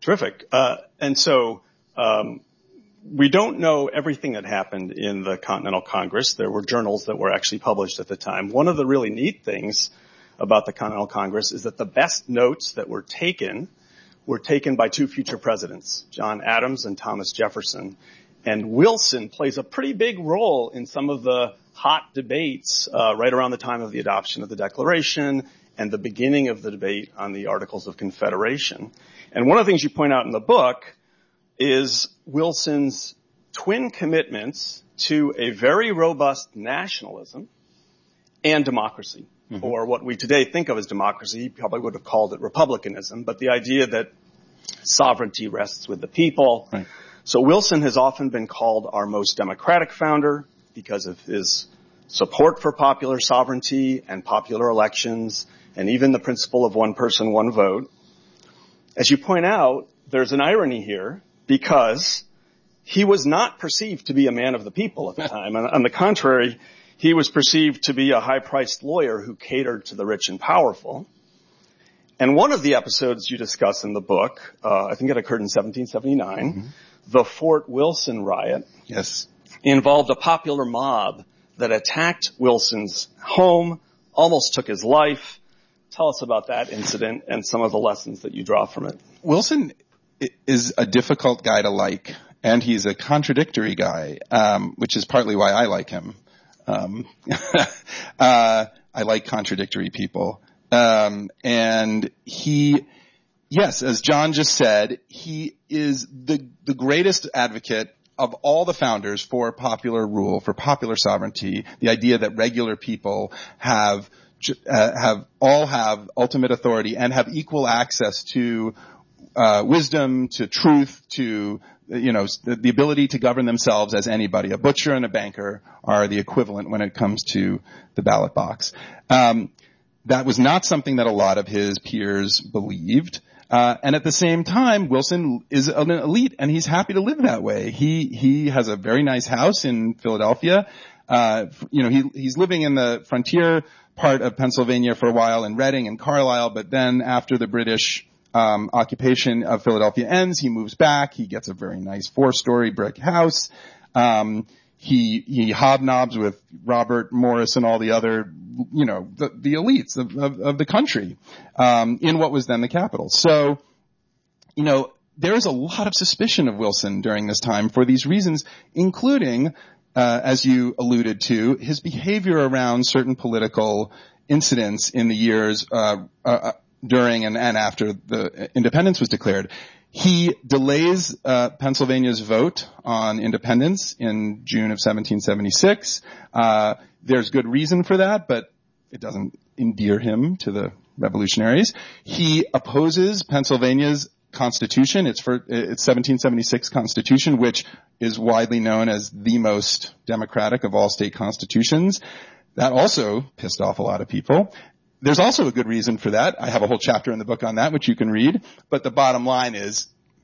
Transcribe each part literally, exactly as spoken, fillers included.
Terrific. Uh, and so um, we don't know everything that happened in the Continental Congress. There were journals that were actually published at the time. One of the really neat things about the Continental Congress is that the best notes that were taken were taken by two future presidents, John Adams and Thomas Jefferson. And Wilson plays a pretty big role in some of the hot debates uh, right around the time of the adoption of the Declaration and the beginning of the debate on the Articles of Confederation. And one of the things you point out in the book is Wilson's twin commitments to a very robust nationalism and democracy, mm-hmm. or what we today think of as democracy. He probably would have called it republicanism, but the idea that sovereignty rests with the people. Right. So Wilson has often been called our most democratic founder because of his support for popular sovereignty and popular elections, and even the principle of one person, one vote. As you point out, there's an irony here because he was not perceived to be a man of the people at the time. And on the contrary, he was perceived to be a high-priced lawyer who catered to the rich and powerful. And one of the episodes you discuss in the book, uh, I think it occurred in seventeen seventy-nine, mm-hmm. the Fort Wilson riot, yes, involved a popular mob that attacked Wilson's home, almost took his life. Tell us about that incident and some of the lessons that you draw from it. Wilson is a difficult guy to like, and he's a contradictory guy, um, which is partly why I like him. Um, uh, I like contradictory people. Um, and he, yes, as John just said, he is the, the greatest advocate of all the founders for popular rule, for popular sovereignty, the idea that regular people have, uh, have, all have ultimate authority and have equal access to, uh, wisdom, to truth, to, you know, the, the ability to govern themselves as anybody. A butcher and a banker are the equivalent when it comes to the ballot box. Um, That was not something that a lot of his peers believed. Uh, and at the same time, Wilson is an elite, and he's happy to live that way. He he has a very nice house in Philadelphia. Uh, you know, he he's living in the frontier part of Pennsylvania for a while in Reading and Carlisle, but then after the British um, occupation of Philadelphia ends, he moves back. He gets a very nice four-story brick house. Um, He, he hobnobs with Robert Morris and all the other, you know, the, the elites of, of, of the country, um, in what was then the capital. So, you know, there is a lot of suspicion of Wilson during this time for these reasons, including, uh, as you alluded to, his behavior around certain political incidents in the years, uh, uh during and, and after the independence was declared. He delays uh Pennsylvania's vote on independence in June of seventeen seventy-six. Uh there's good reason for that, but it doesn't endear him to the revolutionaries. He opposes Pennsylvania's constitution, its for its seventeen seventy-six constitution, which is widely known as the most democratic of all state constitutions. That also pissed off a lot of people. There's also a good reason for that. I have a whole chapter in the book on that, which you can read. But the bottom line is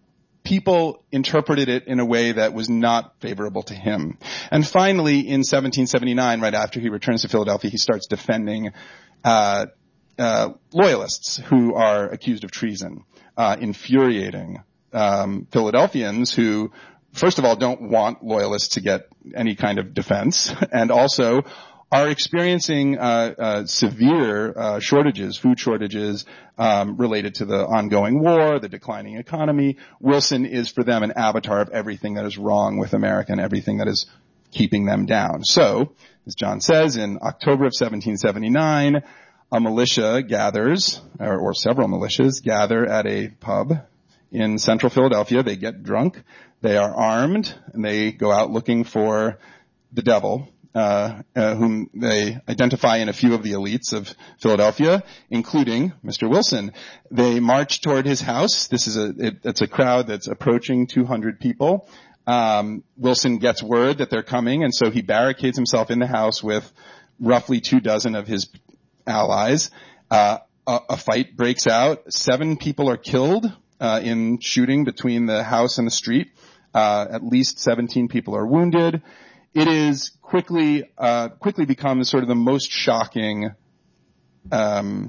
people interpreted it in a way that was not favorable to him. And finally, in seventeen seventy-nine, right after he returns to Philadelphia, he starts defending uh, uh loyalists who are accused of treason, uh infuriating um Philadelphians who, first of all, don't want loyalists to get any kind of defense, and also are experiencing uh, uh severe uh shortages, food shortages, um related to the ongoing war, the declining economy. Wilson is for them an avatar of everything that is wrong with America and everything that is keeping them down. So, as John says, in October of seventeen seventy-nine, a militia gathers, or, or several militias gather at a pub in central Philadelphia. They get drunk, they are armed, and they go out looking for the devil. Uh, uh, whom they identify in a few of the elites of Philadelphia, including Mister Wilson. They march toward his house. This is a, it, it's a crowd that's approaching two hundred people. Um, Wilson gets word that they're coming, and so he barricades himself in the house with roughly two dozen of his allies. Uh, a, a fight breaks out. Seven people are killed, uh, in shooting between the house and the street. Uh, at least seventeen people are wounded. It is quickly, uh, quickly becomes sort of the most shocking, um,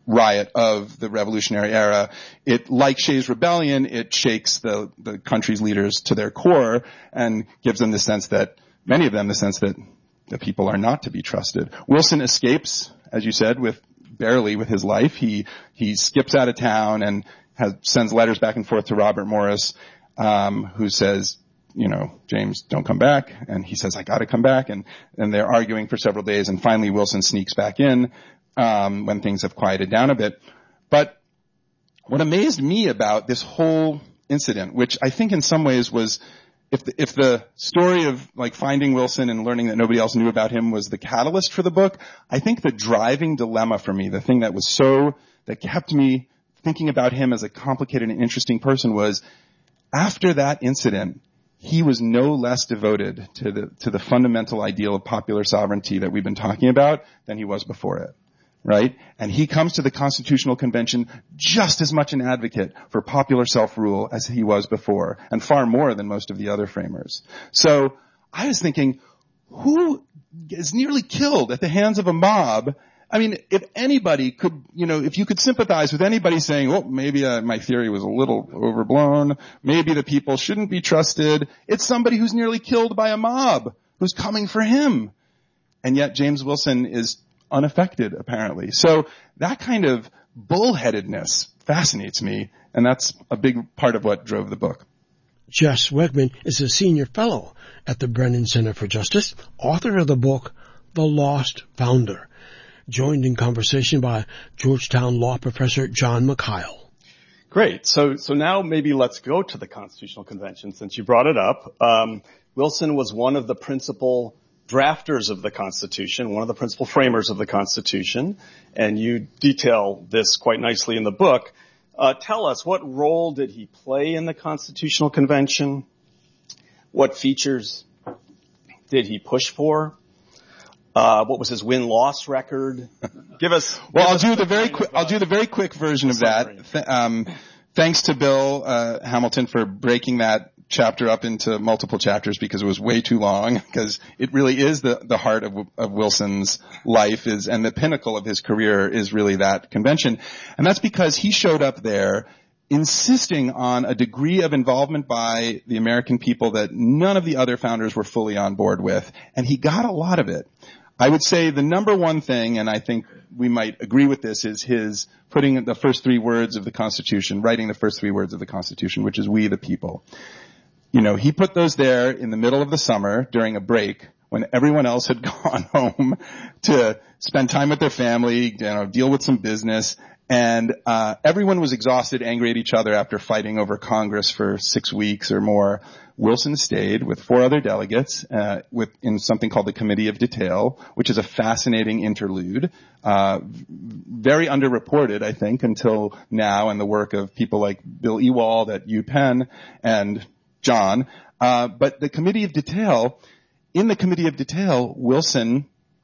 riot of the Revolutionary era. It, like Shays' Rebellion, it shakes the, the country's leaders to their core and gives them the sense that, many of them, the sense that the people are not to be trusted. Wilson escapes, as you said, with barely with his life. He, he skips out of town and has, sends letters back and forth to Robert Morris, um, who says, you know, James, don't come back. And he says, I gotta come back. And, and they're arguing for several days. And finally Wilson sneaks back in, um, when things have quieted down a bit. But what amazed me about this whole incident, which I think in some ways was, if the, if the story of like finding Wilson and learning that nobody else knew about him was the catalyst for the book, I think the driving dilemma for me, the thing that was so, that kept me thinking about him as a complicated and interesting person was, after that incident, he was no less devoted to the, to the fundamental ideal of popular sovereignty that we've been talking about than he was before it, right? And he comes to the Constitutional Convention just as much an advocate for popular self-rule as he was before, and far more than most of the other framers. So I was thinking, who is nearly killed at the hands of a mob? I mean, if anybody could, you know, if you could sympathize with anybody saying, well, maybe uh, my theory was a little overblown, maybe the people shouldn't be trusted, it's somebody who's nearly killed by a mob who's coming for him. And yet James Wilson is unaffected, apparently. So that kind of bullheadedness fascinates me, and that's a big part of what drove the book. Jess Wegman is a senior fellow at the Brennan Center for Justice, author of the book, The Lost Founder, joined in conversation by Georgetown law professor John McKyle. Great. So, so now maybe let's go to the Constitutional Convention since you brought it up. Um, Wilson was one of the principal drafters of the Constitution, one of the principal framers of the Constitution, and you detail this quite nicely in the book. Uh, tell us, what role did he play in the Constitutional Convention? What features did he push for? Uh, what was his win-loss record? Give us. Well, give I'll us do the very quick. of, I'll do the very quick version of that. Th- um, thanks to Bill uh, Hamilton for breaking that chapter up into multiple chapters because it was way too long. Because it really is the the heart of, of Wilson's life is, and the pinnacle of his career is really that convention, and that's because he showed up there insisting on a degree of involvement by the American people that none of the other founders were fully on board with, and he got a lot of it. I would say the number one thing, and I think we might agree with this, is his putting the first three words of the Constitution, writing the first three words of the Constitution, which is we the people. You know, he put those there in the middle of the summer during a break when everyone else had gone home to spend time with their family, you know, deal with some business. And uh everyone was exhausted, angry at each other after fighting over Congress for six weeks or more. Wilson stayed with four other delegates uh with in something called the Committee of Detail, which is a fascinating interlude, uh very underreported, I think, until now, and the work of people like Bill Ewald at UPenn and John. Uh but the Committee of Detail, in the Committee of Detail, Wilson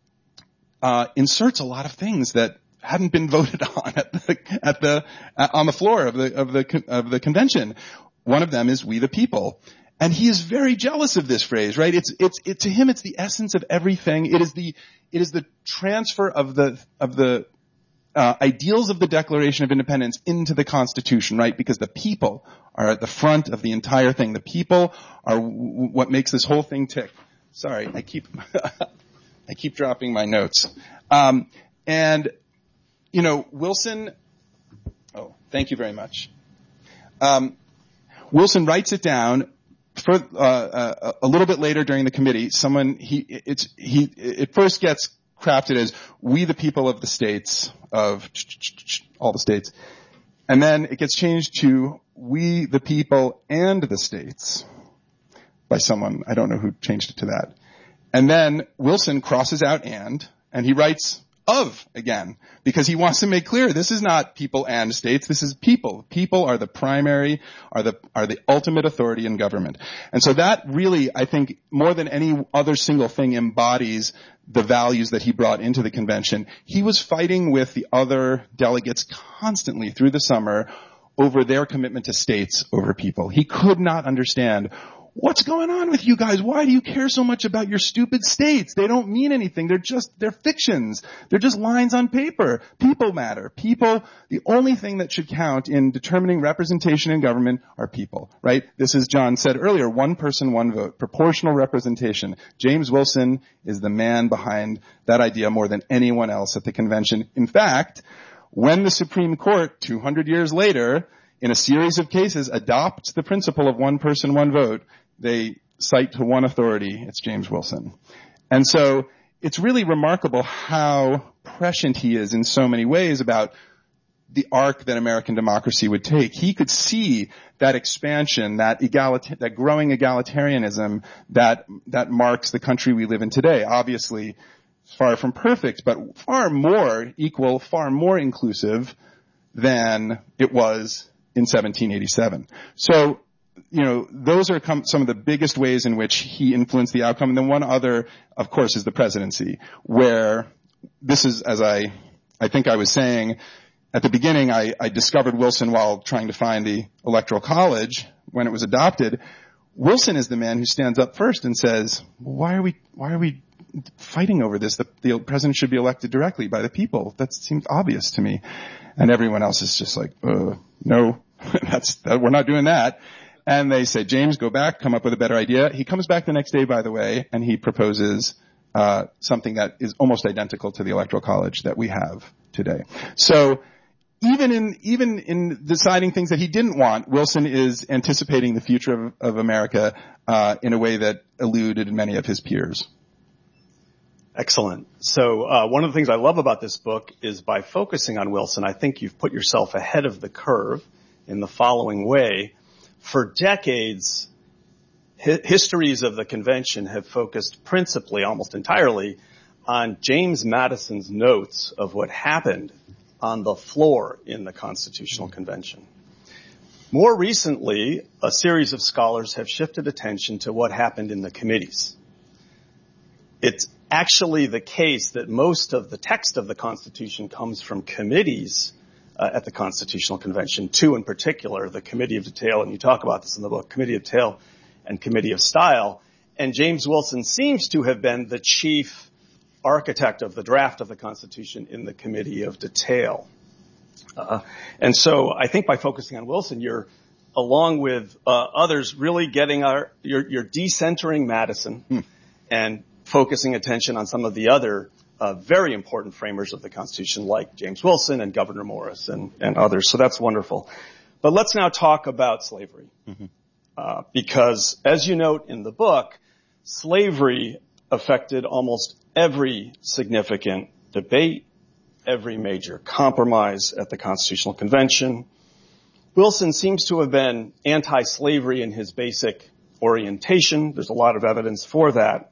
uh inserts a lot of things that hadn't been voted on at the, at the, uh, on the floor of the, of the, of the convention. One of them is we the people. And he is very jealous of this phrase, right? It's, it's, it, to him, it's the essence of everything. It is the, it is the transfer of the, of the, uh, ideals of the Declaration of Independence into the Constitution, right? Because the people are at the front of the entire thing. The people are w- what makes this whole thing tick. Sorry, I keep, I keep dropping my notes. Um, and, You know, Wilson, oh, thank you very much. Um, Wilson writes it down for, uh, uh, a little bit later during the committee. Someone, he, it's, he, it first gets crafted as we the people of the states, of all the states. And then it gets changed to we the people and the states by someone. I don't know who changed it to that. And then Wilson crosses out and, and he writes of again, because he wants to make clear this is not people and states, this is people. People are the primary, are the, are the ultimate authority in government. And so that really, I think, more than any other single thing embodies the values that he brought into the convention. He was fighting with the other delegates constantly through the summer over their commitment to states over people. He could not understand what's going on with you guys? Why do you care so much about your stupid states? They don't mean anything. They're just, they're fictions. They're just lines on paper. People matter. People, the only thing that should count in determining representation in government are people, right? This is, John said earlier, one person, one vote, proportional representation. James Wilson is the man behind that idea more than anyone else at the convention. In fact, when the Supreme Court, two hundred years later, in a series of cases, adopts the principle of one person, one vote, they cite to one authority, it's James Wilson. And so it's really remarkable how prescient he is in so many ways about the arc that American democracy would take. He could see that expansion, that egalita- that growing egalitarianism that that marks the country we live in today. Obviously, far from perfect, but far more equal, far more inclusive than it was in seventeen eighty-seven. So, you know, those are com- some of the biggest ways in which he influenced the outcome. And then one other, of course, is the presidency, where this is, as I, I think I was saying, at the beginning, I, I discovered Wilson while trying to find the Electoral College when it was adopted. Wilson is the man who stands up first and says, why are we, why are we fighting over this? The, the president should be elected directly by the people. That seems obvious to me. And everyone else is just like, uh, no, that's, that, we're not doing that. And they say, James, go back, come up with a better idea. He comes back the next day, by the way, and he proposes uh something that is almost identical to the Electoral College that we have today. So even in even in deciding things that he didn't want, Wilson is anticipating the future of, of America uh in a way that eluded many of his peers. Excellent. So uh one of the things I love about this book is by focusing on Wilson, I think you've put yourself ahead of the curve in the following way. For decades, hi- histories of the convention have focused principally, almost entirely, on James Madison's notes of what happened on the floor in the Constitutional Convention. More recently, a series of scholars have shifted attention to what happened in the committees. It's actually the case that most of the text of the Constitution comes from committees Uh, at the Constitutional Convention, two in particular, the Committee of Detail, and you talk about this in the book, Committee of Detail and Committee of Style. And James Wilson seems to have been the chief architect of the draft of the Constitution in the Committee of Detail. Uh, and so I think by focusing on Wilson, you're, along with uh, others, really getting our, you're, you're decentering Madison hmm. and focusing attention on some of the other Uh, very important framers of the Constitution like James Wilson and Gouverneur Morris and, and others. So that's wonderful. But let's now talk about slavery. Mm-hmm. Uh, because as you note in the book, slavery affected almost every significant debate, every major compromise at the Constitutional Convention. Wilson seems to have been anti-slavery in his basic orientation. There's a lot of evidence for that.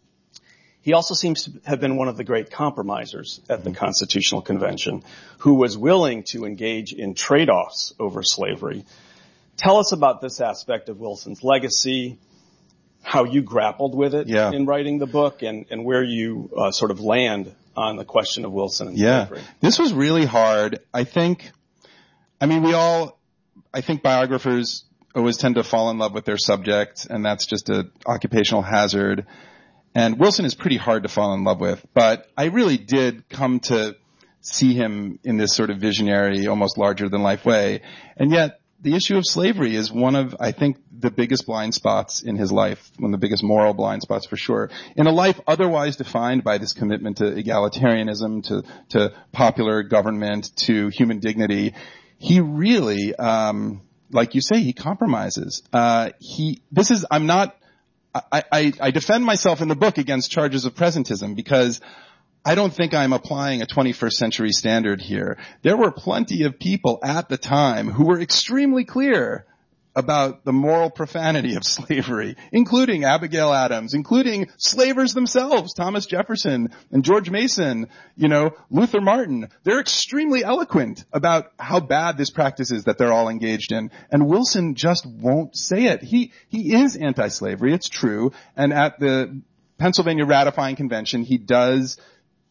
He also seems to have been one of the great compromisers at the Constitutional Convention, who was willing to engage in trade-offs over slavery. Tell us about this aspect of Wilson's legacy, how you grappled with it yeah. in writing the book, and, and where you uh, sort of land on the question of Wilson and yeah. slavery. This was really hard. I think, I mean, we all, I think biographers always tend to fall in love with their subject, and that's just an occupational hazard. And Wilson is pretty hard to fall in love with, but I really did come to see him in this sort of visionary, almost larger-than-life way. And yet, the issue of slavery is one of, I think, the biggest blind spots in his life, one of the biggest moral blind spots for sure. In a life otherwise defined by this commitment to egalitarianism, to, to popular government, to human dignity, he really, um, like you say, he compromises. Uh, he, this is, I'm not, I, I, I defend myself in the book against charges of presentism because I don't think I'm applying a twenty-first century standard here. There were plenty of people at the time who were extremely clear about the moral profanity of slavery, including Abigail Adams, including slavers themselves, Thomas Jefferson and George Mason, you know, Luther Martin. They're extremely eloquent about how bad this practice is that they're all engaged in. And Wilson just won't say it. He, he is anti-slavery, it's true. And at the Pennsylvania Ratifying Convention, he does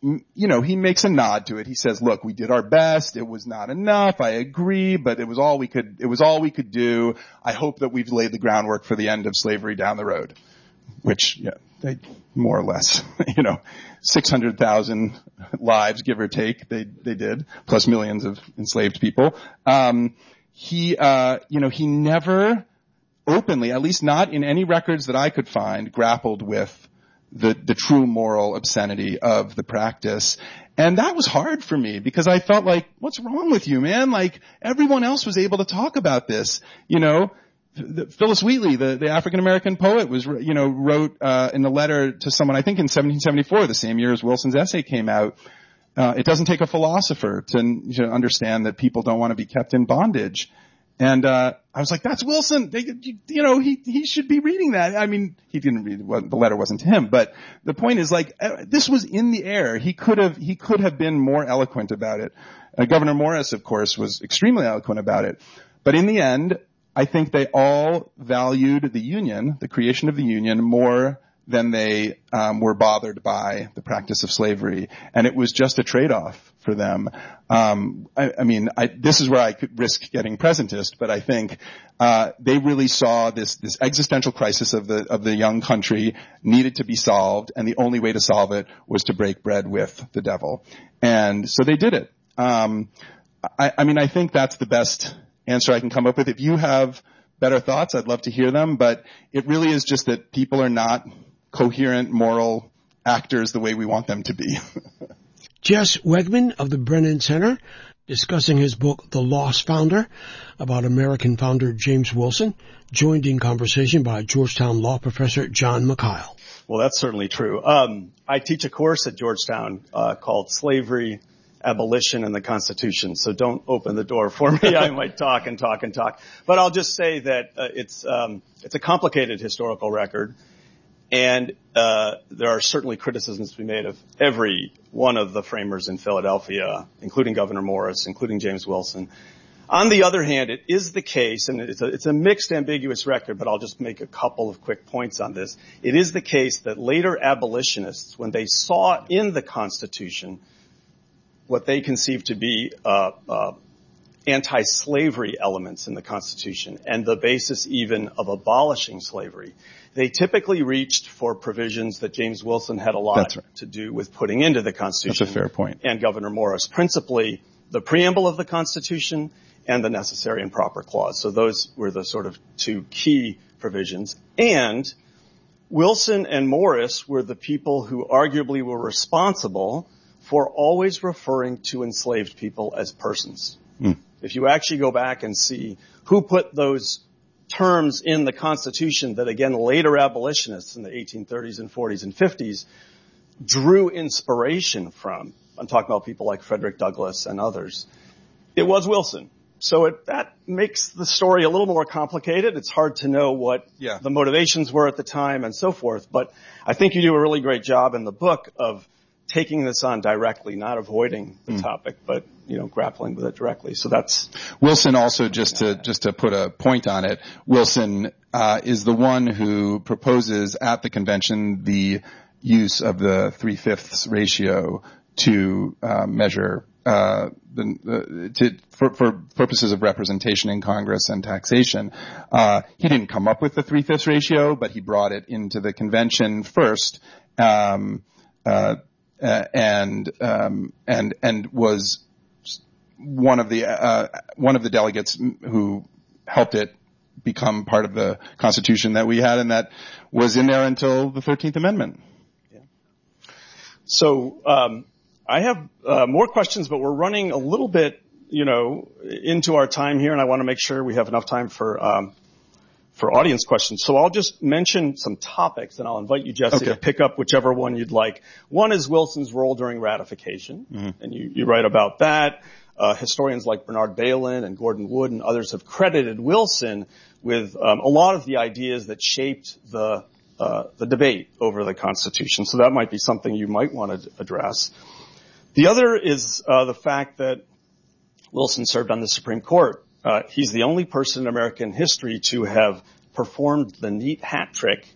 you know, he makes a nod to it. He says, look, we did our best. It was not enough. I agree, but it was all we could, it was all we could do. I hope that we've laid the groundwork for the end of slavery down the road, which, yeah, they more or less, you know, six hundred thousand lives, give or take, they, they did, plus millions of enslaved people. Um, he, uh, you know, he never openly, at least not in any records that I could find, grappled with the, the true moral obscenity of the practice. And that was hard for me because I felt like, what's wrong with you, man? Like, everyone else was able to talk about this, you know. The, Phyllis Wheatley, the, the African-American poet, was, you know, wrote, uh, in a letter to someone, I think in seventeen seventy-four, the same year as Wilson's essay came out, uh, it doesn't take a philosopher to, to understand that people don't want to be kept in bondage. And, uh, I was like, that's Wilson. They, you, you know, he, he should be reading that. I mean, he didn't read, well, the letter wasn't to him, but the point is, like, uh, this was in the air. He could have, he could have been more eloquent about it. Uh, Governor Morris, of course, was extremely eloquent about it. But in the end, I think they all valued the Union, the creation of the Union, more than they um, were bothered by the practice of slavery. And it was just a trade-off for them. Um, I, I mean, I, this is where I could risk getting presentist, but I think uh, they really saw this this existential crisis of the of the young country needed to be solved, and the only way to solve it was to break bread with the devil. And so they did it. Um, I, I mean, I think that's the best answer I can come up with. If you have better thoughts, I'd love to hear them, but it really is just that people are not coherent moral actors the way we want them to be. Jess Wegman of the Brennan Center discussing his book, The Lost Founder, about American founder James Wilson, joined in conversation by Georgetown law professor John McKyle. Well, that's certainly true. Um, I teach a course at Georgetown uh, called Slavery, Abolition, and the Constitution, so don't open the door for me. I might talk and talk and talk. But I'll just say that uh, it's um, it's a complicated historical record. And uh there are certainly criticisms to be made of every one of the framers in Philadelphia, including Governor Morris, including James Wilson. On the other hand, it is the case, and it's a, it's a mixed, ambiguous record, but I'll just make a couple of quick points on this. It is the case that later abolitionists, when they saw in the Constitution what they conceived to be uh, uh anti-slavery elements in the Constitution and the basis even of abolishing slavery, they typically reached for provisions that James Wilson had a lot right. to do with putting into the Constitution. That's a fair point. And Governor Morris, principally the preamble of the Constitution and the necessary and proper clause. So those were the sort of two key provisions. And Wilson and Morris were the people who arguably were responsible for always referring to enslaved people as persons. Mm. If you actually go back and see who put those terms in the Constitution that, again, later abolitionists in the eighteen thirties and forties and fifties drew inspiration from, I'm talking about people like Frederick Douglass and others, it was Wilson. So it, that makes the story a little more complicated. It's hard to know what yeah. the motivations were at the time and so forth. But I think you do a really great job in the book of taking this on directly, not avoiding the mm. topic, but, you know, grappling with it directly. So that's Wilson also, just to just to put a point on it, Wilson uh is the one who proposes at the convention the use of the three-fifths ratio to uh, measure uh the, the to for, for purposes of representation in Congress and taxation. Uh he didn't come up with the three-fifths ratio, but he brought it into the convention first. Um uh Uh, and um, and and was one of the uh, one of the delegates who helped it become part of the Constitution that we had, and that was in there until the thirteenth Amendment. Yeah. So um, I have uh, more questions, but we're running a little bit, you know, into our time here, and I want to make sure we have enough time for. Um, for audience questions. So I'll just mention some topics, and I'll invite you, Jesse, okay. to pick up whichever one you'd like. One is Wilson's role during ratification, mm-hmm. and you, you write about that. Uh, historians like Bernard Bailyn and Gordon Wood and others have credited Wilson with um, a lot of the ideas that shaped the uh, the debate over the Constitution. So that might be something you might want to address. The other is uh, the fact that Wilson served on the Supreme Court. Uh, he's the only person in American history to have performed the neat hat trick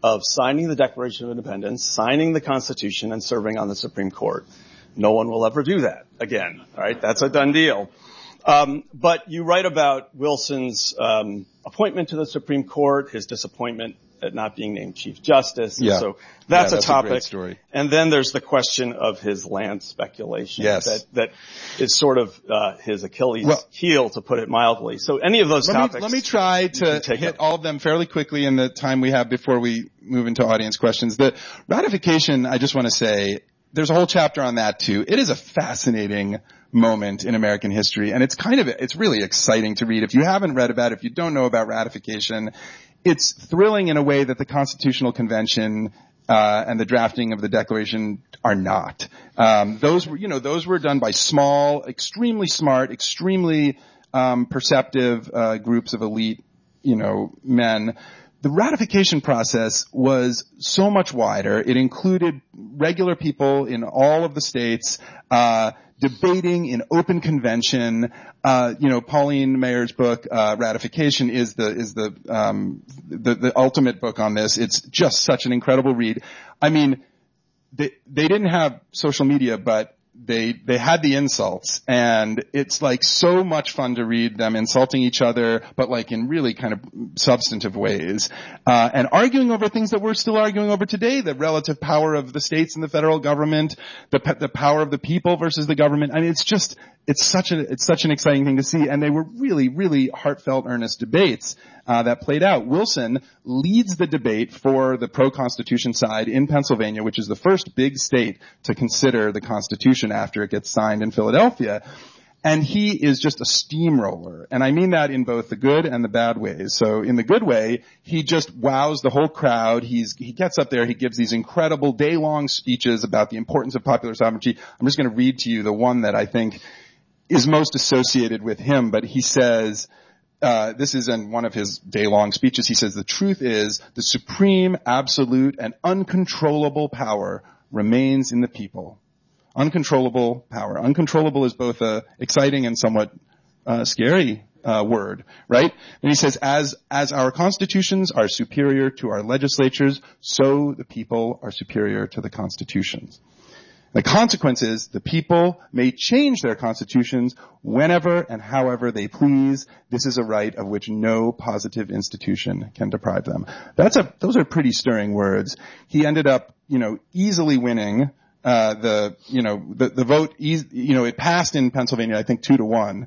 of signing the Declaration of Independence, signing the Constitution, and serving on the Supreme Court. No one will ever do that again. All right, that's a done deal. Um, but you write about Wilson's um, appointment to the Supreme Court, his disappointment at not being named Chief Justice. Yeah. So that's, yeah, that's a topic. A great story. And then there's the question of his land speculation. Yes. That, that is sort of uh, his Achilles well, heel, to put it mildly. So any of those let topics. Me, let me try to hit up. all of them fairly quickly in the time we have before we move into audience questions. The ratification, I just want to say, there's a whole chapter on that too. It is a fascinating moment in American history, and it's kind of, it's really exciting to read. If you haven't read about it, if you don't know about ratification, it's thrilling in a way that the Constitutional Convention uh and the drafting of the Declaration are not. Um those were, you know, those were done by small, extremely smart, extremely um perceptive uh groups of elite, you know, men. The ratification process was so much wider. It included regular people in all of the states, uh, debating in open convention. Uh, you know, Pauline Mayer's book, uh, Ratification is the, is the, um, the, the ultimate book on this. It's just such an incredible read. I mean, they, they didn't have social media, but they, they had the insults, and it's like so much fun to read them insulting each other, but like in really kind of substantive ways, uh, and arguing over things that we're still arguing over today, the relative power of the states and the federal government, the, the power of the people versus the government. I mean, it's just, it's such a, it's such an exciting thing to see. And they were really, really heartfelt, earnest debates, uh, that played out. Wilson leads the debate for the pro-Constitution side in Pennsylvania, which is the first big state to consider the Constitution after it gets signed in Philadelphia. And he is just a steamroller. And I mean that in both the good and the bad ways. So in the good way, he just wows the whole crowd. He's, he gets up there, he gives these incredible day-long speeches about the importance of popular sovereignty. I'm just going to read to you the one that I think is most associated with him, but he says, uh, this is in one of his day-long speeches, he says, the truth is the supreme, absolute, and uncontrollable power remains in the people. Uncontrollable power. Uncontrollable is both a exciting and somewhat uh, scary uh, word, right? And he says, as as our constitutions are superior to our legislatures, so the people are superior to the constitutions. The consequence is the people may change their constitutions whenever and however they please. This is a right of which no positive institution can deprive them. That's a, those are pretty stirring words. He ended up, you know, easily winning, uh, the, you know, the, the vote, eas- you know, it passed in Pennsylvania, I think two to one.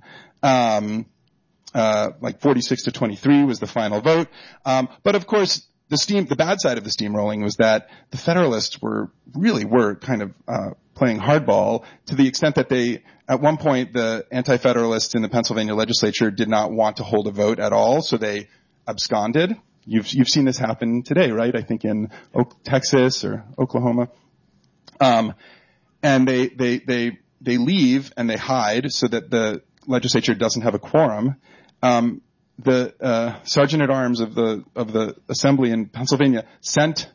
Um, uh, like forty-six to twenty-three was the final vote. Um, but of course, The steam, the bad side of the steamrolling was that the Federalists were, really were kind of, uh, playing hardball to the extent that they, at one point, the anti-Federalists in the Pennsylvania legislature did not want to hold a vote at all, so they absconded. You've, you've seen this happen today, right? I think in o- Texas or Oklahoma. Um, and they, they, they, they leave and they hide so that the legislature doesn't have a quorum. Um, the uh sergeant at arms of the of the assembly in Pennsylvania sent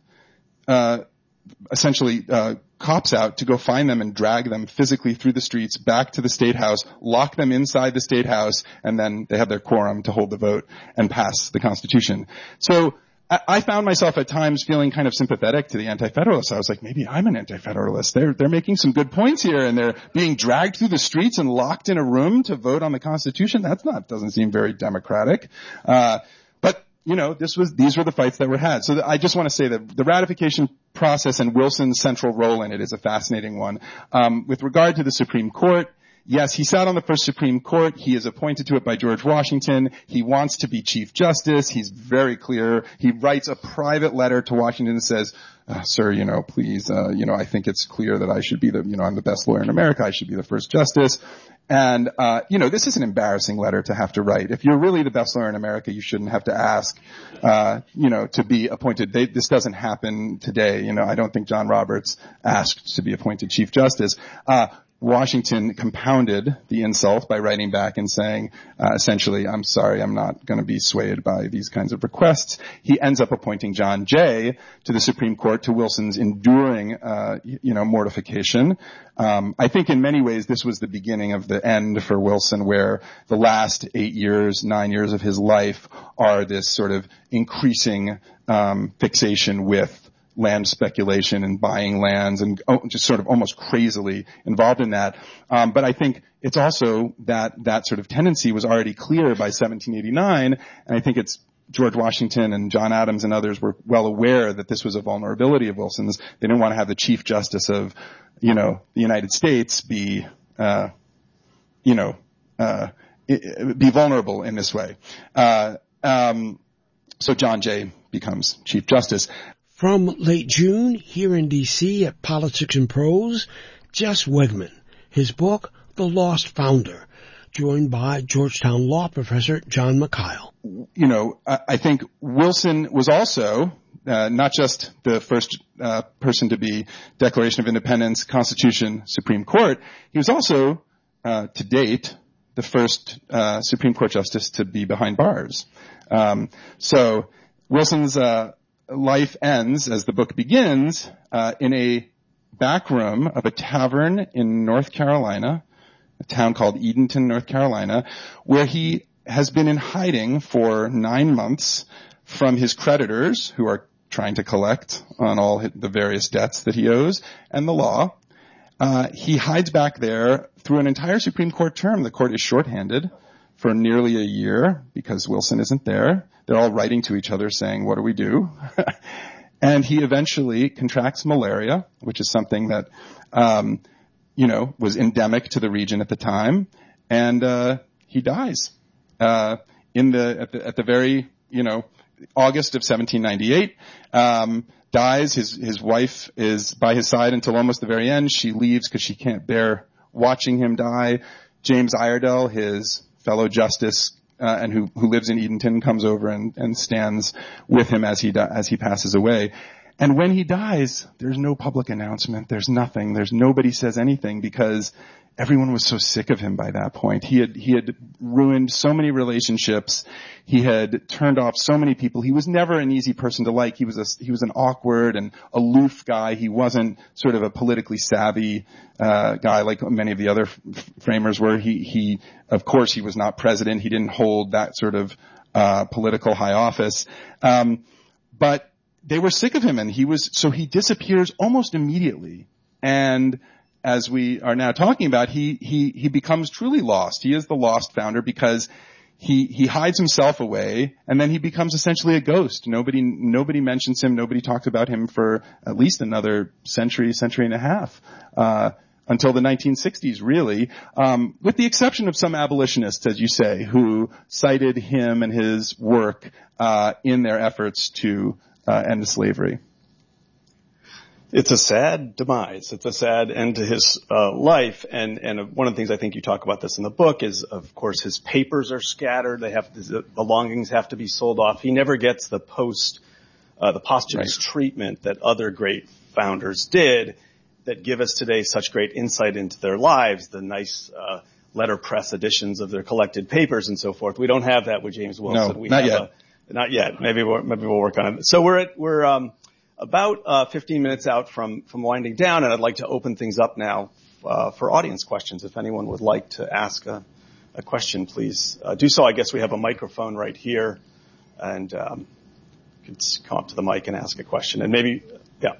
uh essentially uh cops out to go find them and drag them physically through the streets back to the State House, lock them inside the State House, and then they had their quorum to hold the vote and pass the Constitution. So I found myself at times feeling kind of sympathetic to the anti-federalists. I was like, maybe I'm an anti-federalist. They're, they're making some good points here, and they're being dragged through the streets and locked in a room to vote on the Constitution. That's not, doesn't seem very democratic. Uh, but, you know, this was, these were the fights that were had. So I just want to say that the ratification process and Wilson's central role in it is a fascinating one. Um, with regard to the Supreme Court, yes, he sat on the first Supreme Court. He is appointed to it by George Washington. He wants to be Chief Justice. He's very clear. He writes a private letter to Washington and says, uh, sir, you know, please, uh, you know, I think it's clear that I should be the, you know, I'm the best lawyer in America. I should be the first justice. And, uh, you know, this is an embarrassing letter to have to write. If you're really the best lawyer in America, you shouldn't have to ask, uh, you know, to be appointed. They, this doesn't happen today. You know, I don't think John Roberts asked to be appointed Chief Justice. Uh, Washington compounded the insult by writing back and saying, uh, essentially, I'm sorry, I'm not going to be swayed by these kinds of requests. He ends up appointing John Jay to the Supreme Court, to Wilson's enduring, uh, you know, mortification. Um, I think in many ways this was the beginning of the end for Wilson, where the last eight years, nine years of his life are this sort of increasing um, fixation with land speculation and buying lands, and oh, just sort of almost crazily involved in that. Um, but I think it's also that that sort of tendency was already clear by seventeen eighty-nine, and I think it's George Washington and John Adams and others were well aware that this was a vulnerability of Wilson's. They didn't want to have the Chief Justice of, you know, the United States be, uh, you know, uh, be vulnerable in this way. Uh, um, so John Jay becomes Chief Justice. From late June, here in D C at Politics and Prose, Jess Wegman, his book, The Lost Founder, joined by Georgetown law professor John Mikhail. You know, I think Wilson was also uh, not just the first uh, person to be Declaration of Independence, Constitution, Supreme Court. He was also, uh, to date, the first uh, Supreme Court justice to be behind bars. Um, so Wilson's uh, life ends, as the book begins, uh, in a back room of a tavern in North Carolina, a town called Edenton, North Carolina, where he has been in hiding for nine months from his creditors, who are trying to collect on all the various debts that he owes, and the law. Uh, he hides back there through an entire Supreme Court term. The court is shorthanded for nearly a year because Wilson isn't there. They're all writing to each other saying, what do we do? And he eventually contracts malaria, which is something that, um, you know, was endemic to the region at the time. And, uh, he dies, uh, in the, at the, at the very, you know, August of seventeen ninety-eight, um, dies. His, his wife is by his side until almost the very end. She leaves because she can't bear watching him die. James Iredell, his fellow justice, Uh, and who, who lives in Edenton, comes over and, and stands with him as he, as he passes away. And when he dies, there's no public announcement. There's nothing. There's nobody says anything because everyone was so sick of him by that point. He had, he had ruined so many relationships. He had turned off so many people. He was never an easy person to like. He was a, he was an awkward and aloof guy. He wasn't sort of a politically savvy, uh, guy like many of the other f- framers were. He, he, of course, he was not president. He didn't hold that sort of, uh, political high office. Um, but they were sick of him, and he was, so he disappears almost immediately. And as we are now talking about, he, he, he becomes truly lost. He is the lost founder because he, he hides himself away, and then he becomes essentially a ghost. Nobody, nobody mentions him. Nobody talks about him for at least another century, century and a half, uh, until the nineteen sixties, really, um, with the exception of some abolitionists, as you say, who cited him and his work, uh, in their efforts to, uh, end slavery. It's a sad demise. It's a sad end to his uh, life. And, and one of the things I think you talk about this in the book is, of course, his papers are scattered. They have to, the belongings have to be sold off. He never gets the post, uh, the posthumous right. treatment that other great founders did that give us today such great insight into their lives, the nice uh, letterpress editions of their collected papers and so forth. We don't have that with James Wilson. No, we not have yet. A, not yet. Maybe we'll, maybe we'll work on it. So we're at, we're, um, about uh fifteen minutes out from from winding down, and I'd like to open things up now uh for audience questions. If anyone would like to ask a, a question, please uh, do so. I guess we have a microphone right here, and um you could come up to the mic and ask a question. And maybe, yeah.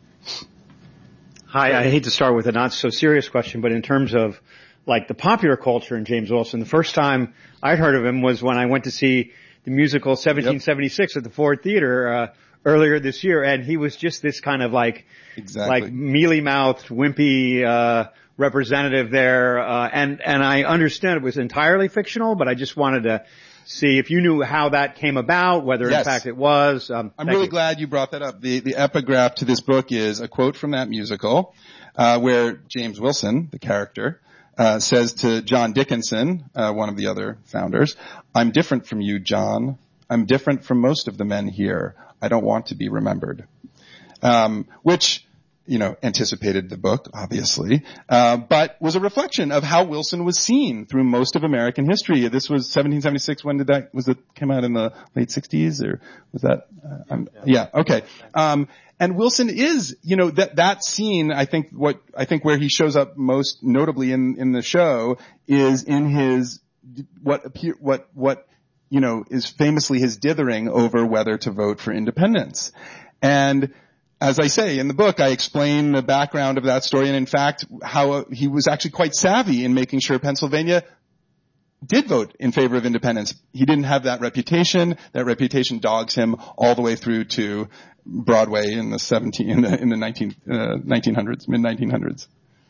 Hi, I hate to start with a not so serious question, but in terms of like the popular culture in James Wilson, the first time I'd heard of him was when I went to see the musical seventeen seventy-six yep. at the Ford Theater uh earlier this year, and he was just this kind of like, exactly. like mealy-mouthed, wimpy, uh, representative there, uh, and, and I understand it was entirely fictional, but I just wanted to see if you knew how that came about, whether yes. in fact it was. Um, I'm really you. glad you brought that up. The, the epigraph to this book is a quote from that musical, uh, where James Wilson, the character, uh, says to John Dickinson, uh, one of the other founders, "I'm different from you, John. I'm different from most of the men here. I don't want to be remembered." Um, which you know, anticipated the book, obviously, uh, but was a reflection of how Wilson was seen through most of American history. This was seventeen seventy-six. When did that, was it, came out in the late sixties, or was that, uh, um, yeah, okay. Um, and Wilson is, you know, that, that scene, I think what, I think where he shows up most notably in, in the show is in his, what appear, what, what, you know, is famously his dithering over whether to vote for independence. And as I say in the book, I explain the background of that story, and in fact, how uh, he was actually quite savvy in making sure Pennsylvania did vote in favor of independence. He didn't have that reputation. That reputation dogs him all the way through to Broadway in the seventeen in the in the nineteen uh, nineteen hundreds, mid nineteen hundreds.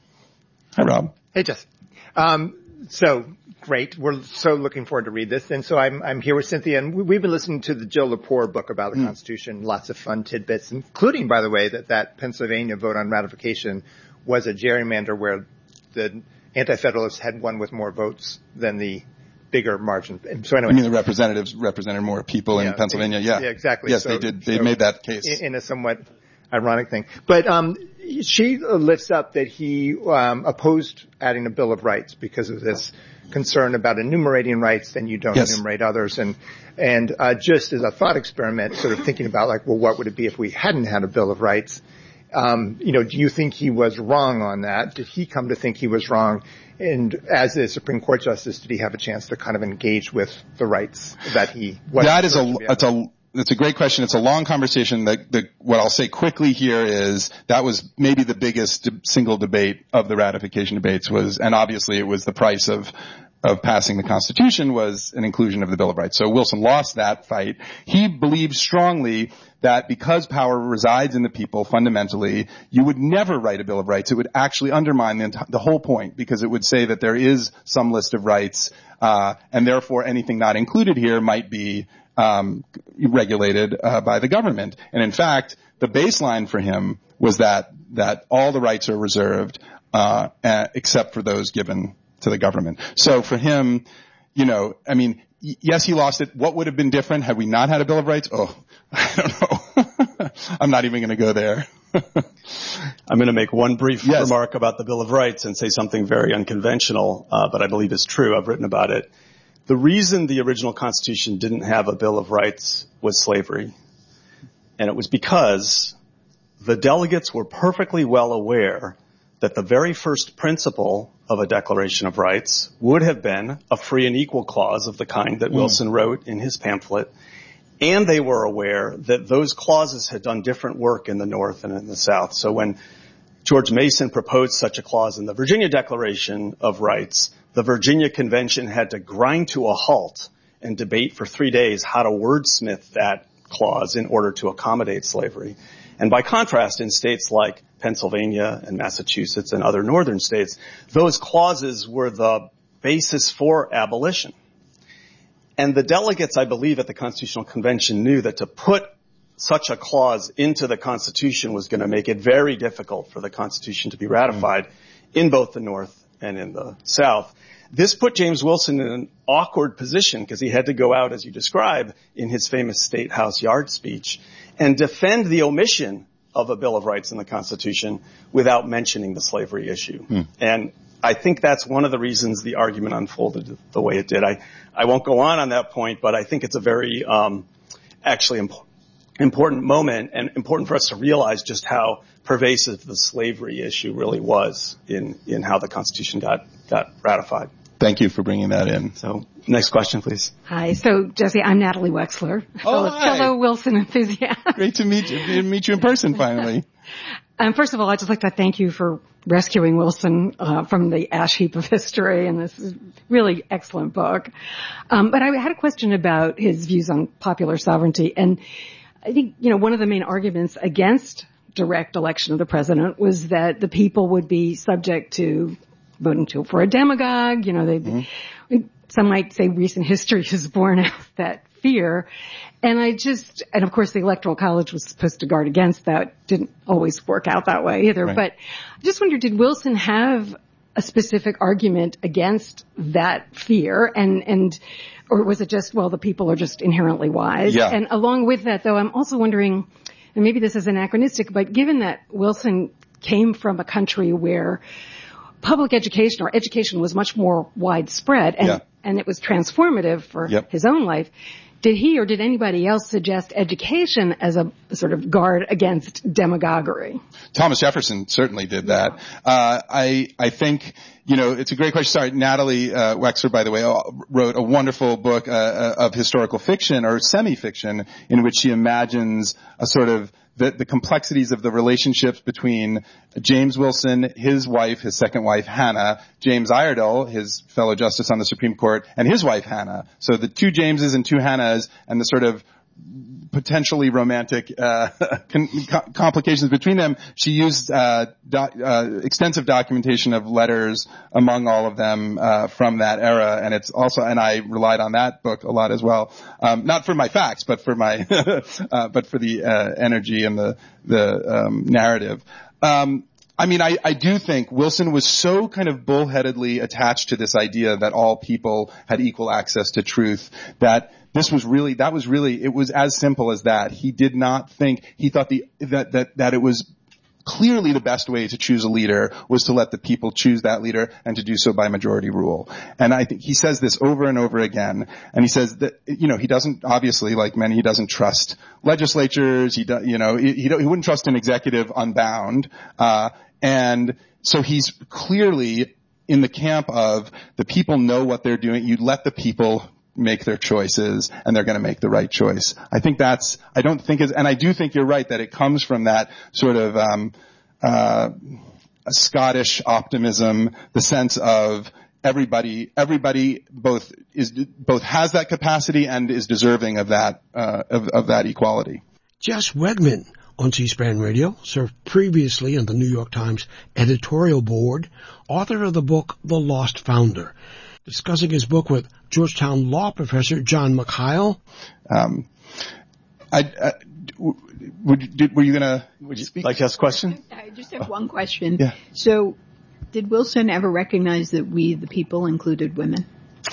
Hi, Rob. Hey, Jess. Um, so. Great. We're so looking forward to read this. And so I'm, I'm here with Cynthia, and we've been listening to the Jill Lepore book about the mm. Constitution, lots of fun tidbits, including, by the way, that that Pennsylvania vote on ratification was a gerrymander where the Anti-Federalists had won with more votes than the bigger margin. And so anyway. I mean, the representatives represented more people in yeah, Pennsylvania. Yeah. Yeah, exactly. Yes, so, they did. They so made that case. In, in a somewhat ironic thing. But, um, she lifts up that he, um, opposed adding a Bill of Rights because of this concern about enumerating rights, then you don't yes. enumerate others. And, and, uh, just as a thought experiment, sort of thinking about like, well, what would it be if we hadn't had a Bill of Rights? Um, you know, do you think he was wrong on that? Did he come to think he was wrong? And as a Supreme Court justice, did he have a chance to kind of engage with the rights that he was? That is a, it's a, That's a great question. It's a long conversation. The, the, what I'll say quickly here is that was maybe the biggest single debate of the ratification debates was, and obviously it was the price of, of passing the Constitution was an inclusion of the Bill of Rights. So Wilson lost that fight. He believed strongly that because power resides in the people fundamentally, you would never write a Bill of Rights. It would actually undermine the, the whole point, because it would say that there is some list of rights, uh, and therefore anything not included here might be Um, regulated uh, by the government. And in fact, the baseline for him was that that all the rights are reserved uh, uh, except for those given to the government. So for him, you know, I mean, y- yes, he lost it. What would have been different had we not had a Bill of Rights? Oh, I don't know. I'm not even going to go there. I'm going to make one brief yes. remark about the Bill of Rights and say something very unconventional, uh, but I believe is true. I've written about it. The reason the original Constitution didn't have a Bill of Rights was slavery. And it was because the delegates were perfectly well aware that the very first principle of a Declaration of Rights would have been a free and equal clause of the kind that mm. Wilson wrote in his pamphlet. And they were aware that those clauses had done different work in the North and in the South. So when George Mason proposed such a clause in the Virginia Declaration of Rights, the Virginia Convention had to grind to a halt and debate for three days how to wordsmith that clause in order to accommodate slavery. And by contrast, in states like Pennsylvania and Massachusetts and other northern states, those clauses were the basis for abolition. And the delegates, I believe, at the Constitutional Convention knew that to put such a clause into the Constitution was going to make it very difficult for the Constitution to be ratified mm. in both the North and in the South. This put James Wilson in an awkward position because he had to go out, as you describe, in his famous State House Yard speech and defend the omission of a Bill of Rights in the Constitution without mentioning the slavery issue. Hmm. And I think that's one of the reasons the argument unfolded the way it did. I, I won't go on on that point, but I think it's a very um, actually imp- important moment and important for us to realize just how pervasive the slavery issue really was in, in how the Constitution got, got ratified. Thank you for bringing that in. So, next question, please. Hi. So, Jesse, I'm Natalie Wexler, fellow, oh, hi. fellow Wilson enthusiast. Great to meet you, meet you in person finally. Um, first of all, I'd just like to thank you for rescuing Wilson uh, from the ash heap of history, and this is really excellent book. Um, but I had a question about his views on popular sovereignty, and I think, you know, one of the main arguments against direct election of the president was that the people would be subject to voting to, for a demagogue. You know, they, mm-hmm. some might say recent history has borne out that fear. And I just, and of course the Electoral College was supposed to guard against that. Didn't always work out that way either. Right. But I just wondered, did Wilson have a specific argument against that fear? And, and, or was it just, well, the people are just inherently wise? Yeah. And along with that, though, I'm also wondering, and maybe this is anachronistic, but given that Wilson came from a country where public education or education was much more widespread and, yeah. and it was transformative for yep. his own life. Did he or did anybody else suggest education as a sort of guard against demagoguery? Thomas Jefferson certainly did that. Uh, I, I think, you know, it's a great question. Sorry, Natalie uh, Wexler, by the way, wrote a wonderful book uh, of historical fiction or semi-fiction in which she imagines a sort of the, the complexities of the relationships between James Wilson, his wife, his second wife, Hannah, James Iredell, his fellow justice on the Supreme Court, and his wife, Hannah. So the two Jameses and two Hannahs and the sort of potentially romantic uh, con- com- complications between them. She used uh, doc- uh, extensive documentation of letters among all of them uh, from that era, and it's also, and I relied on that book a lot as well. Um, not for my facts, but for my, uh, but for the uh, energy and the the um, narrative. Um, I mean, I, I do think Wilson was so kind of bullheadedly attached to this idea that all people had equal access to truth that this was really, that was really, it was as simple as that. He did not think, he thought the, that, that, that it was clearly the best way to choose a leader was to let the people choose that leader and to do so by majority rule. And I think he says this over and over again. And he says that, you know, he doesn't, obviously, like many, he doesn't trust legislatures. He, do, you know, he, he wouldn't trust an executive unbound. Uh, and so he's clearly in the camp of the people know what they're doing. You let the people make their choices and they're going to make the right choice. I think that's, I don't think it's, and I do think you're right that it comes from that sort of, um, uh, a Scottish optimism, the sense of everybody, everybody both is, both has that capacity and is deserving of that, uh, of, of that equality. Jess Wegman on C-SPAN Radio, served previously on the New York Times editorial board, author of the book, The Lost Founder. Discussing his book with Georgetown law professor John McHile. Um, I, I, would, did, were you going to Would you speak? Like to ask a question? I just have one question. Yeah. So, did Wilson ever recognize that we, the people, included women?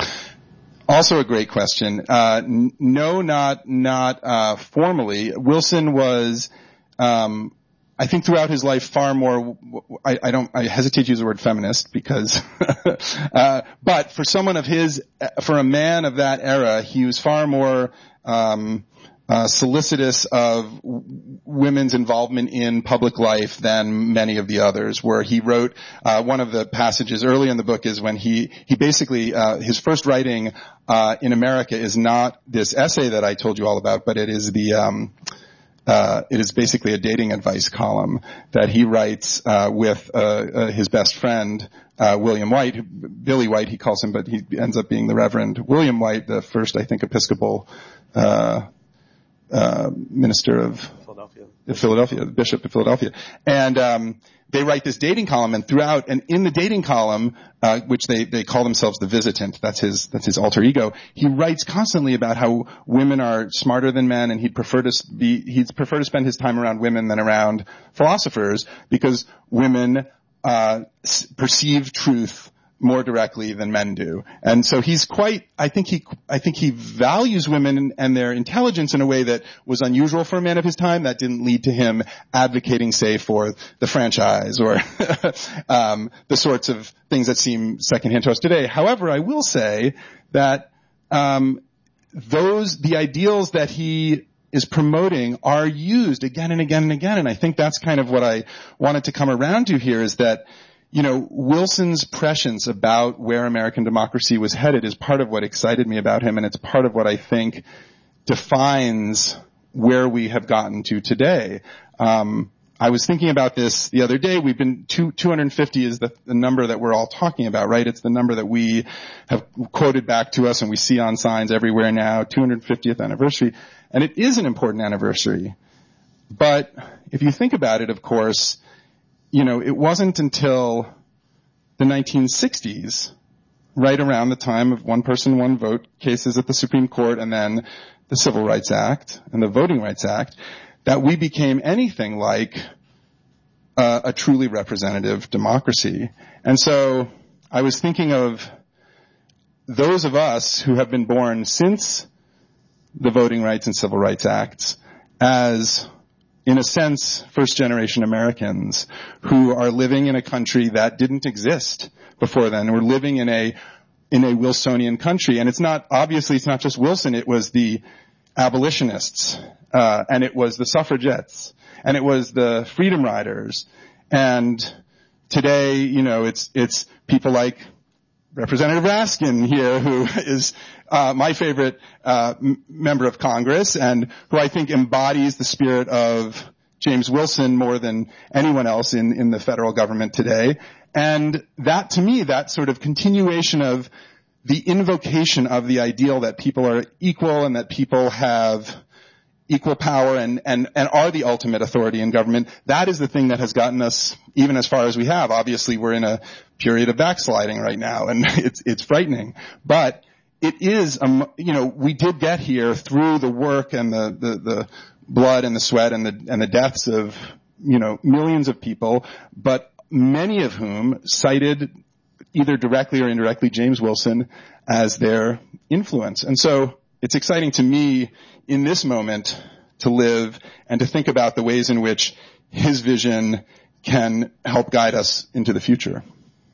Also a great question. Uh, n- no, not not uh, formally. Wilson was. Um, I think throughout his life far more, I, I don't, I hesitate to use the word feminist because, uh, but for someone of his, for a man of that era, he was far more, um, uh, solicitous of w- women's involvement in public life than many of the others, where he wrote, uh, one of the passages early in the book is when he, he basically, uh, his first writing, uh, in America is not this essay that I told you all about, but it is the, um, Uh, it is basically a dating advice column that he writes uh, with uh, uh, his best friend, uh, William White, Billy White he calls him, but he ends up being the Reverend William White, the first, I think, Episcopal uh, uh, minister of Philadelphia, Philadelphia, the Bishop of Philadelphia. And um, they write this dating column, and throughout, and in the dating column, uh, which they, they call themselves the Visitant, that's his, that's his alter ego, he writes constantly about how women are smarter than men, and he'd prefer to be, he'd prefer to spend his time around women than around philosophers, because women, uh, s- perceive truth more directly than men do. And so he's quite, I think he, I think he values women and their intelligence in a way that was unusual for a man of his time. That didn't lead to him advocating, say, for the franchise or, um, the sorts of things that seem secondhand to us today. However, I will say that, um, those, the ideals that he is promoting are used again and again and again. And I think that's kind of what I wanted to come around to here is that, you know, Wilson's prescience about where American democracy was headed is part of what excited me about him, and it's part of what I think defines where we have gotten to today. Um, I was thinking about this the other day. We've been, two, two hundred fifty is the, the number that we're all talking about, right? It's the number that we have quoted back to us and we see on signs everywhere now, two hundred fiftieth anniversary. And it is an important anniversary. But if you think about it, of course, you know, it wasn't until the nineteen sixties, right around the time of one person, one vote cases at the Supreme Court and then the Civil Rights Act and the Voting Rights Act, that we became anything like uh, a truly representative democracy. And so I was thinking of those of us who have been born since the Voting Rights and Civil Rights Acts as in a sense, first-generation Americans who are living in a country that didn't exist before then. We're living in a in a Wilsonian country, and it's not obviously it's not just Wilson. It was the abolitionists, uh, and it was the suffragettes, and it was the Freedom Riders, and today, you know, it's it's people like Representative Raskin here, who is uh, my favorite uh, m- member of Congress, and who I think embodies the spirit of James Wilson more than anyone else in, in the federal government today. And that, to me, that sort of continuation of the invocation of the ideal that people are equal and that people have equal power and, and, and are the ultimate authority in government, that is the thing that has gotten us even as far as we have. Obviously, we're in a period of backsliding right now, and it's it's frightening. But it is, um, you know, we did get here through the work and the, the, the blood and the sweat and the and the deaths of, you know, millions of people, but many of whom cited either directly or indirectly James Wilson as their influence. And so it's exciting to me in this moment to live and to think about the ways in which his vision can help guide us into the future.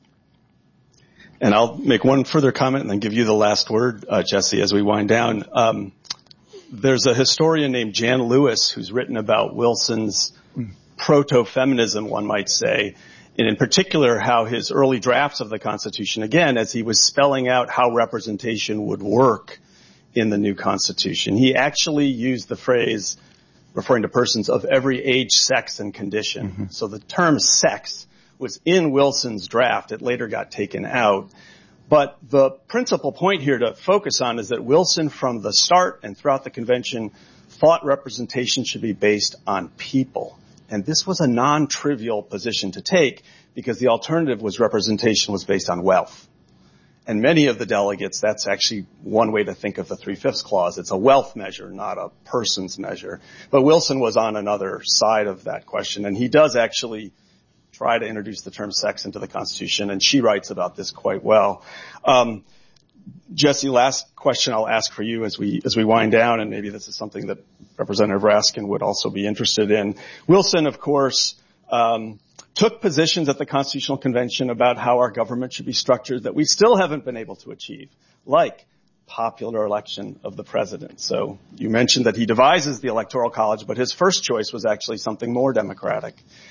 And I'll make one further comment and then give you the last word, uh, Jesse, as we wind down. Um, there's a historian named Jan Lewis who's written about Wilson's proto-feminism, one might say, and in particular how his early drafts of the Constitution, again, as he was spelling out how representation would work in the new Constitution, he actually used the phrase referring to persons of every age, sex, and condition. Mm-hmm. So the term sex was in Wilson's draft. It later got taken out. But the principal point here to focus on is that Wilson, from the start and throughout the convention, thought representation should be based on people. And this was a non-trivial position to take because the alternative was representation was based on wealth. And many of the delegates, that's actually one way to think of the Three-Fifths Clause. It's a wealth measure, not a person's measure. But Wilson was on another side of that question, and he does actually try to introduce the term sex into the Constitution, and she writes about this quite well. Um, Jesse, last question I'll ask for you as we as we wind down, and maybe this is something that Representative Raskin would also be interested in. Wilson, of course, um, took positions at the Constitutional Convention about how our government should be structured that we still haven't been able to achieve, like popular election of the president. So you mentioned that he devises the Electoral College, but his first choice was actually something more democratic.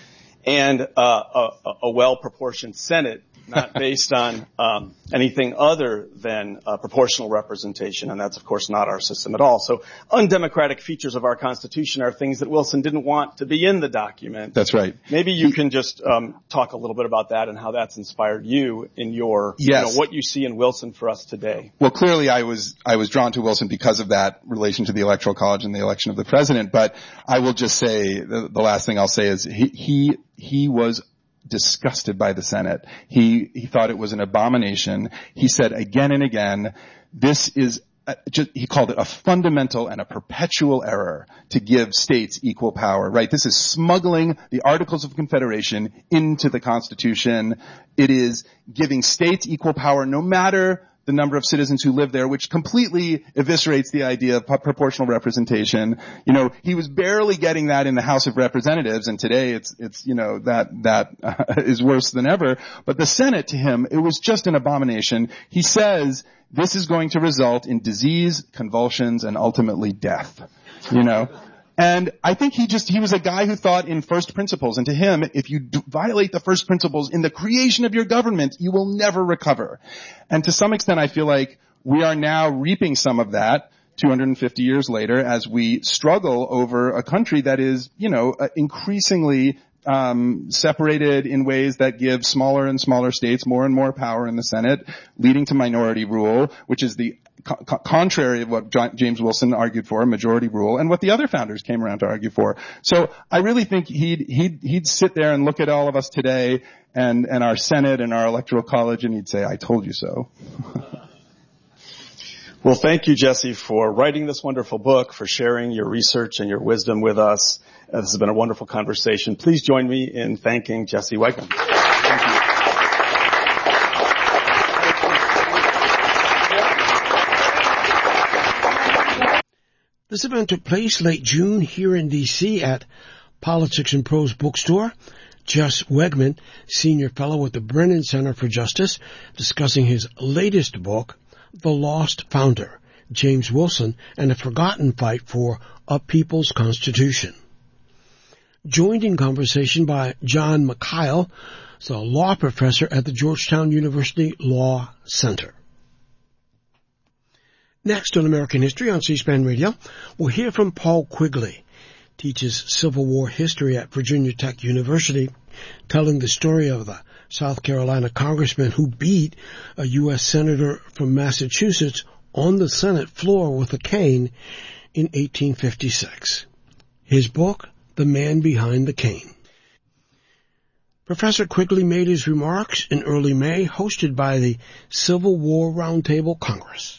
And uh, a, a well-proportioned Senate, not based on um, anything other than uh, proportional representation, and that's, of course, not our system at all. So undemocratic features of our Constitution are things that Wilson didn't want to be in the document. That's right. Maybe you can just um, talk a little bit about that and how that's inspired you in your, yes. you know, what you see in Wilson for us today. Well, clearly I was I was drawn to Wilson because of that relation to the Electoral College and the election of the president. But I will just say, the, the last thing I'll say is he he he was disgusted by the Senate. He he thought it was an abomination. He said again and again, this is a, just, he called it a fundamental and a perpetual error to give states equal power, right? This is smuggling the Articles of Confederation into the Constitution. It is giving states equal power no matter the number of citizens who live there, which completely eviscerates the idea of proportional representation. You know, he was barely getting that in the House of Representatives, and today it's, it's, you know, that, that uh, is worse than ever. But the Senate, to him, it was just an abomination. He says this is going to result in disease, convulsions, and ultimately death. You know? And I think he just, he was a guy who thought in first principles. And to him, if you do violate the first principles in the creation of your government, you will never recover. And to some extent, I feel like we are now reaping some of that two hundred fifty years later as we struggle over a country that is, you know, increasingly um separated in ways that give smaller and smaller states more and more power in the Senate, leading to minority rule, which is the co- contrary of what John, James Wilson argued for, majority rule, and what the other founders came around to argue for. So I really think he'd he'd he'd sit there and look at all of us today and and our Senate and our Electoral College, and he'd say, "I told you so." Well, thank you, Jesse, for writing this wonderful book, for sharing your research and your wisdom with us. Uh, this has been a wonderful conversation. Please join me in thanking Jesse Wegman. Thank you. This event took place late June here in D C at Politics and Prose Bookstore, Jess Wegman, Senior Fellow at the Brennan Center for Justice, discussing his latest book, The Lost Founder, James Wilson and the Forgotten Fight for a People's Constitution. Joined in conversation by John McKyle, the law professor at the Georgetown University Law Center. Next on American History on C-SPAN Radio, we'll hear from Paul Quigley, teaches Civil War history at Virginia Tech University, telling the story of the South Carolina congressman who beat a U S senator from Massachusetts on the Senate floor with a cane in eighteen fifty-six. His book, The Man Behind the Cane. Professor Quigley made his remarks in early May, hosted by the Civil War Roundtable Congress.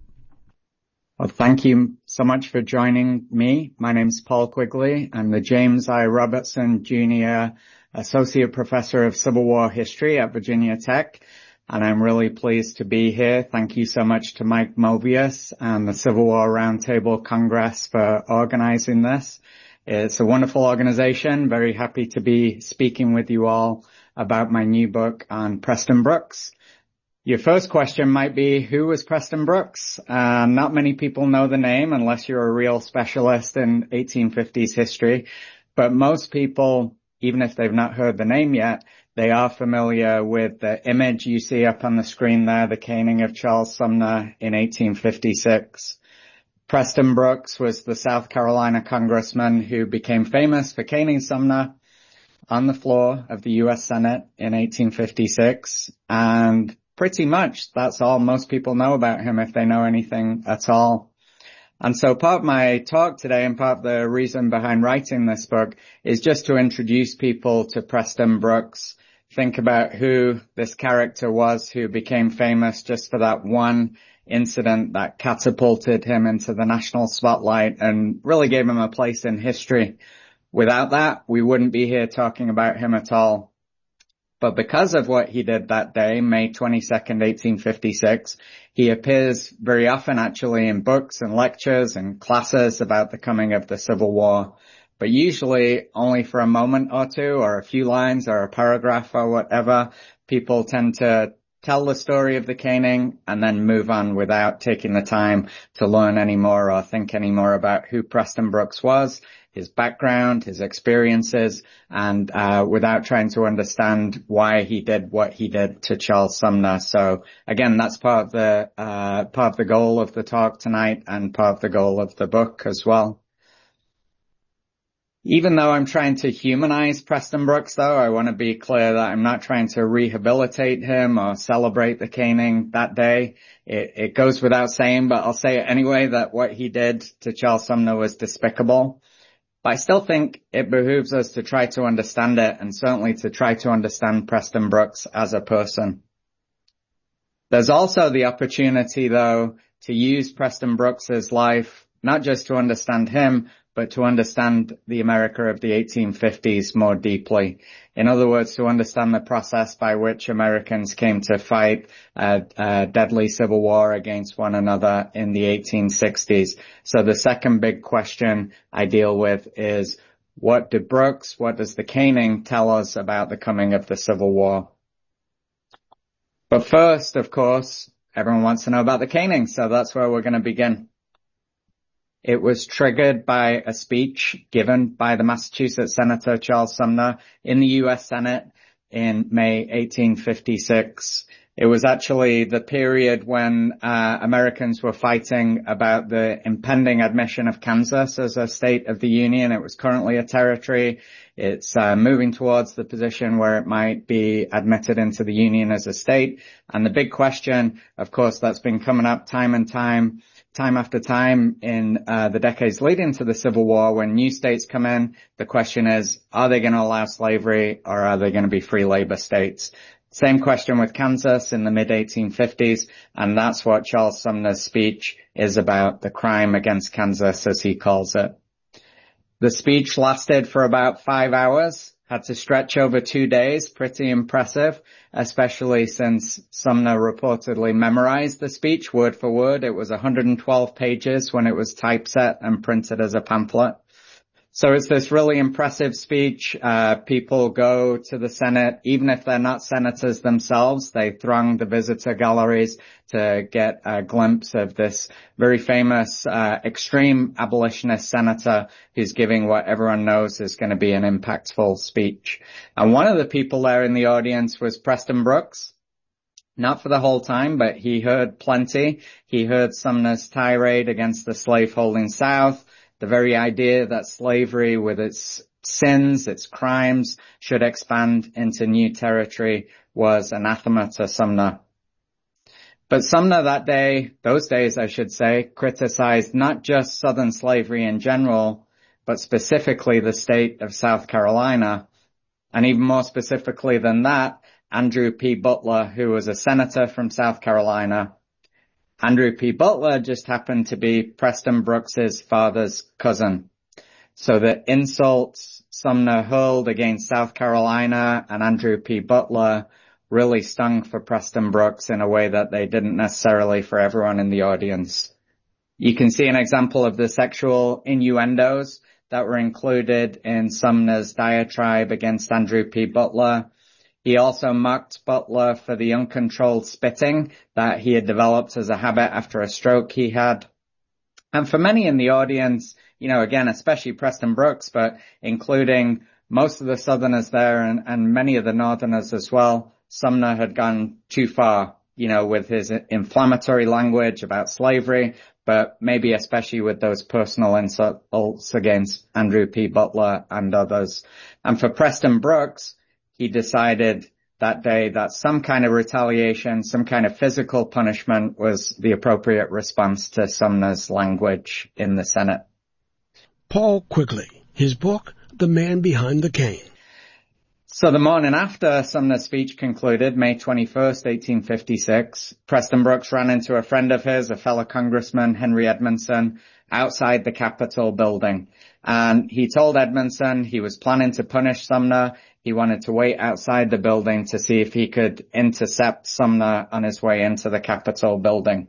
Well, thank you so much for joining me. My name's Paul Quigley. I'm the James I. Robertson Junior Associate Professor of Civil War History at Virginia Tech, and I'm really pleased to be here. Thank you so much to Mike Mobius and the Civil War Roundtable Congress for organizing this. It's a wonderful organization. Very happy to be speaking with you all about my new book on Preston Brooks. Your first question might be, who was Preston Brooks? Uh, not many people know the name unless you're a real specialist in eighteen fifties history. But most people, even if they've not heard the name yet, they are familiar with the image you see up on the screen there, the caning of Charles Sumner in eighteen fifty-six. Preston Brooks was the South Carolina congressman who became famous for caning Sumner on the floor of the U S Senate in eighteen fifty-six. And pretty much that's all most people know about him, if they know anything at all. And so part of my talk today and part of the reason behind writing this book is just to introduce people to Preston Brooks, think about who this character was who became famous just for that one incident that catapulted him into the national spotlight and really gave him a place in history. Without that, we wouldn't be here talking about him at all. But because of what he did that day, May twenty-second, eighteen fifty-six, he appears very often actually in books and lectures and classes about the coming of the Civil War, but usually only for a moment or two or a few lines or a paragraph or whatever. People tend to tell the story of the caning and then move on without taking the time to learn any more or think any more about who Preston Brooks was, his background, his experiences, and uh without trying to understand why he did what he did to Charles Sumner. So again, that's part of the uh part of the goal of the talk tonight and part of the goal of the book as well. Even though I'm trying to humanize Preston Brooks, though, I want to be clear that I'm not trying to rehabilitate him or celebrate the caning that day. It, it goes without saying, but I'll say it anyway, that what he did to Charles Sumner was despicable. But I still think it behooves us to try to understand it, and certainly to try to understand Preston Brooks as a person. There's also the opportunity, though, to use Preston Brooks's life, not just to understand him, but to understand the America of the eighteen fifties more deeply. In other words, to understand the process by which Americans came to fight a, a deadly civil war against one another in the eighteen sixties. So the second big question I deal with is, what did Brooks, what does the caning tell us about the coming of the Civil War? But first, of course, everyone wants to know about the caning, so that's where we're going to begin. It was triggered by a speech given by the Massachusetts Senator Charles Sumner in the U S Senate in May eighteen fifty-six. It was actually the period when uh Americans were fighting about the impending admission of Kansas as a state of the Union. It was currently a territory. It's uh moving towards the position where it might be admitted into the Union as a state. And the big question, of course, that's been coming up time and time time after time in uh the decades leading to the Civil War, when new states come in, the question is, are they going to allow slavery or are they going to be free labor states? Same question with Kansas in the mid eighteen fifties, and that's what Charles Sumner's speech is about, the crime against Kansas, as he calls it. The speech lasted for about five hours, had to stretch over two days, pretty impressive, especially since Sumner reportedly memorized the speech word for word. It was one hundred twelve pages when it was typeset and printed as a pamphlet. So it's this really impressive speech. Uh, people go to the Senate, even if they're not senators themselves. They throng the visitor galleries to get a glimpse of this very famous, uh, extreme abolitionist senator who's giving what everyone knows is going to be an impactful speech. And one of the people there in the audience was Preston Brooks. Not for the whole time, but he heard plenty. He heard Sumner's tirade against the slaveholding South. The very idea that slavery with its sins, its crimes, should expand into new territory was anathema to Sumner. But Sumner that day, those days I should say, criticized not just Southern slavery in general, but specifically the state of South Carolina. And even more specifically than that, Andrew P. Butler, who was a senator from South Carolina. Andrew P. Butler just happened to be Preston Brooks's father's cousin. So the insults Sumner hurled against South Carolina and Andrew P. Butler really stung for Preston Brooks in a way that they didn't necessarily for everyone in the audience. You can see an example of the sexual innuendos that were included in Sumner's diatribe against Andrew P. Butler. He also mocked Butler for the uncontrolled spitting that he had developed as a habit after a stroke he had. And for many in the audience, you know, again, especially Preston Brooks, but including most of the Southerners there and, and many of the Northerners as well, Sumner had gone too far, you know, with his inflammatory language about slavery, but maybe especially with those personal insults against Andrew P. Butler and others. And for Preston Brooks, he decided that day that some kind of retaliation, some kind of physical punishment was the appropriate response to Sumner's language in the Senate. Paul Quigley, his book, The Man Behind the Cane. So the morning after Sumner's speech concluded, May twenty-first, eighteen fifty-six, Preston Brooks ran into a friend of his, a fellow congressman, Henry Edmondson, outside the Capitol building. And he told Edmondson he was planning to punish Sumner. He wanted to wait outside the building to see if he could intercept Sumner on his way into the Capitol building.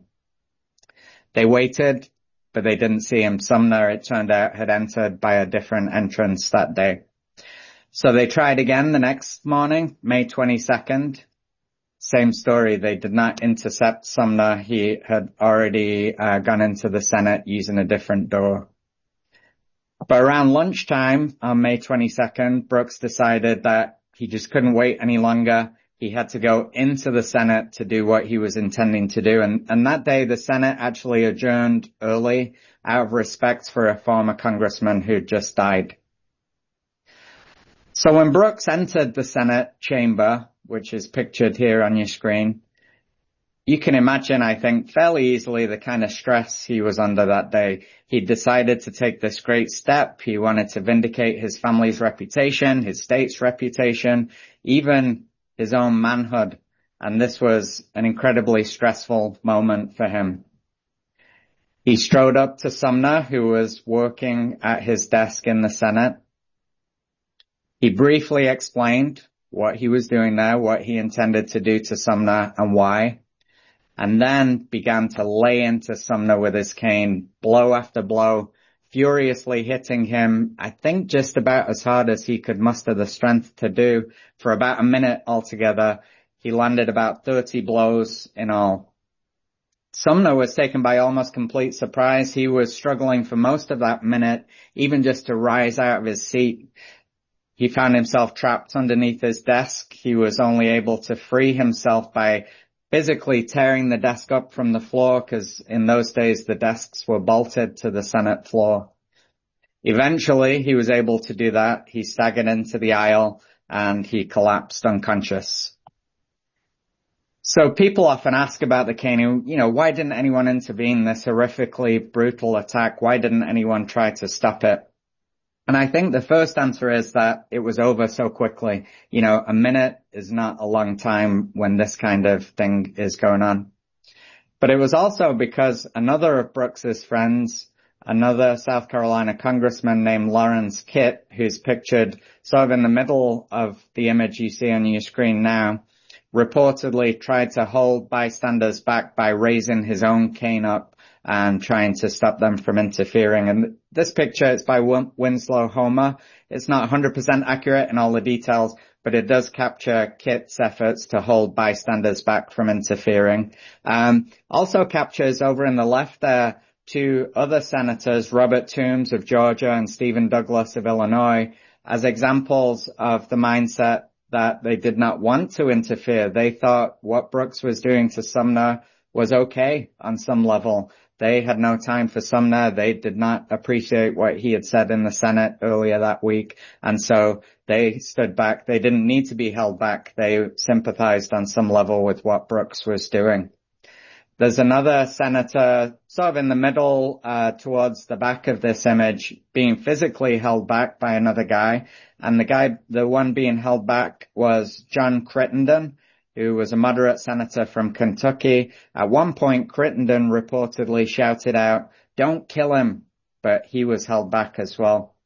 They waited, but they didn't see him. Sumner, it turned out, had entered by a different entrance that day. So they tried again the next morning, May twenty-second. Same story. They did not intercept Sumner. He had already uh, gone into the Senate using a different door. But around lunchtime on May twenty-second, Brooks decided that he just couldn't wait any longer. He had to go into the Senate to do what he was intending to do. And, and that day, the Senate actually adjourned early out of respect for a former congressman who just died. So when Brooks entered the Senate chamber, which is pictured here on your screen, you can imagine, I think, fairly easily the kind of stress he was under that day. He decided to take this great step. He wanted to vindicate his family's reputation, his state's reputation, even his own manhood. And this was an incredibly stressful moment for him. He strode up to Sumner, who was working at his desk in the Senate. He briefly explained what he was doing there, what he intended to do to Sumner and why, and then began to lay into Sumner with his cane, blow after blow, furiously hitting him, I think just about as hard as he could muster the strength to do. For about a minute altogether, he landed about thirty blows in all. Sumner was taken by almost complete surprise. He was struggling for most of that minute, even just to rise out of his seat. He found himself trapped underneath his desk. He was only able to free himself by physically tearing the desk up from the floor, because in those days the desks were bolted to the Senate floor. Eventually he was able to do that. He staggered into the aisle and he collapsed unconscious. So people often ask about the cane, you know, why didn't anyone intervene in this horrifically brutal attack? Why didn't anyone try to stop it? And I think the first answer is that it was over so quickly. You know, a minute is not a long time when this kind of thing is going on. But it was also because another of Brooks's friends, another South Carolina congressman named Lawrence Kitt, who's pictured sort of in the middle of the image you see on your screen now, reportedly tried to hold bystanders back by raising his own cane up and trying to stop them from interfering. And this picture is by Win- Winslow Homer. It's not one hundred percent accurate in all the details, but it does capture Kit's efforts to hold bystanders back from interfering. Um, also captures over in the left there two other senators, Robert Toombs of Georgia and Stephen Douglas of Illinois, as examples of the mindset that they did not want to interfere. They thought what Brooks was doing to Sumner was okay on some level. They had no time for Sumner. They did not appreciate what he had said in the Senate earlier that week. And so they stood back. They didn't need to be held back. They sympathized on some level with what Brooks was doing. There's another senator sort of in the middle, uh, towards the back of this image, being physically held back by another guy. And the guy, the one being held back was John Crittenden, who was a moderate senator from Kentucky. At one point, Crittenden reportedly shouted out, "Don't kill him," but he was held back as well.